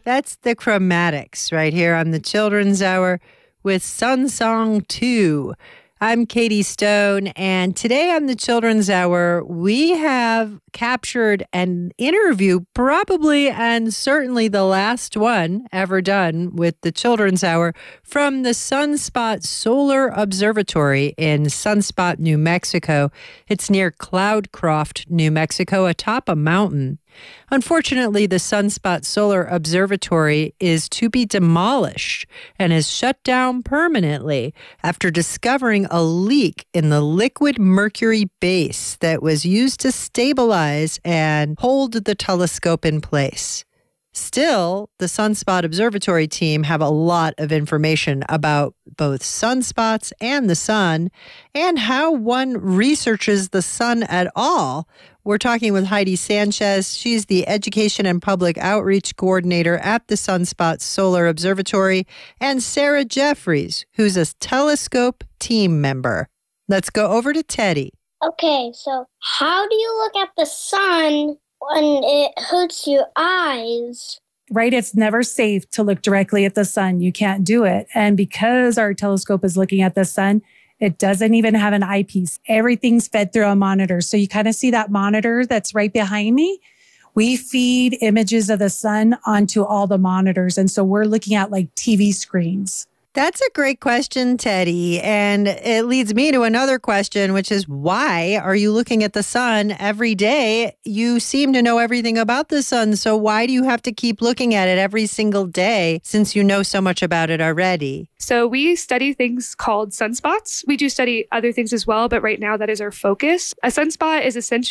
That's the Chromatics right here on the Children's Hour with Sun Song 2. I'm Katie Stone, and today on the Children's Hour, we have captured an interview, probably and certainly the last one ever done with the Children's Hour, from the Sunspot Solar Observatory in Sunspot, New Mexico. It's near Cloudcroft, New Mexico, atop a mountain. Unfortunately, the Sunspot Solar Observatory is to be demolished and is shut down permanently after discovering a leak in the liquid mercury base that was used to stabilize and hold the telescope in place. Still, the Sunspot Observatory team have a lot of information about both sunspots and the sun and how one researches the sun at all. We're talking with Heidi Sanchez. She's the Education and Public Outreach Coordinator at the Sunspot Solar Observatory, and Sarah Jeffries, who's a telescope team member. Let's go over to Teddy. Okay, so how do you look at the sun when it hurts your eyes? Right? It's never safe to look directly at the sun. You can't do it. And because our telescope is looking at the sun, it doesn't even have an eyepiece. Everything's fed through a monitor. So you kind of see that monitor that's right behind me. We feed images of the sun onto all the monitors. And so we're looking at like TV screens. That's a great question, Teddy. And it leads me to another question, which is why are you looking at the sun every day? You seem to know everything about the sun. So why do you have to keep looking at it every single day since you know so much about it already? So we study things called sunspots. We do study other things as well, but right now that is our focus. A sunspot is essentially